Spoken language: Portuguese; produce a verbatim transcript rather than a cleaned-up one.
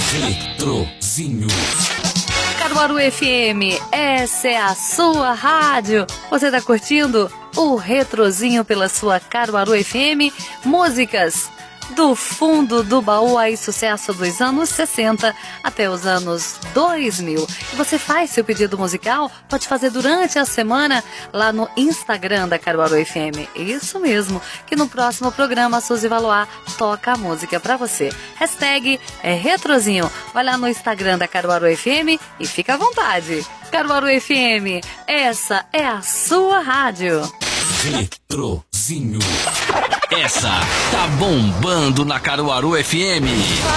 Retrozinho. Caruaru F M, essa é a sua rádio. Você tá curtindo o Retrozinho pela sua Caruaru F M? Músicas do fundo do baú, aí sucesso dos anos sessenta até os anos dois mil. E você faz seu pedido musical, pode fazer durante a semana lá no Instagram da Caruaru F M. Isso mesmo, que no próximo programa a Suzy Valois toca a música pra você. Hashtag é Retrozinho. Vai lá no Instagram da Caruaru F M e fica à vontade. Caruaru F M, essa é a sua rádio. Retrozinho. Essa tá bombando na Caruaru F M.